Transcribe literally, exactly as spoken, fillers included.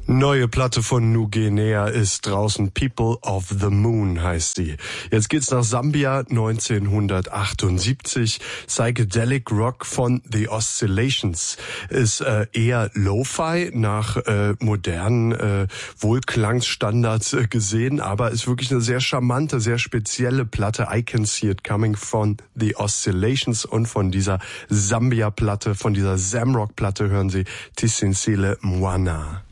Neue Platte von Nuguinea ist draußen. People of the Moon heißt die. Jetzt geht's nach Sambia neunzehnhundertachtundsiebzig. Psychedelic Rock von The Oscillations ist äh, eher Lo-Fi nach äh, modernen äh, Wohlklangsstandards äh, gesehen, aber ist wirklich eine sehr charmante, sehr spezielle Platte. I Can See It Coming von The Oscillations, und von dieser Sambia-Platte, von dieser Zamrock-Platte hören Sie Tisinsile Mwana.